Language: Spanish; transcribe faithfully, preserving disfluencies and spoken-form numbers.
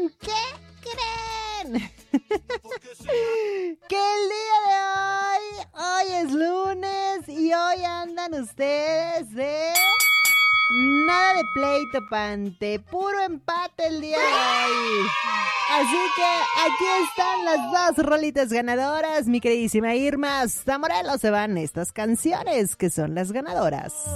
creen? ¿Qué creen? Que el día de hoy, hoy es lunes y hoy andan ustedes de nada de pleito, pante, puro empate el día de hoy. Así que aquí están las dos rolitas ganadoras, mi queridísima Irma. Hasta Morelos se van estas canciones que son las ganadoras.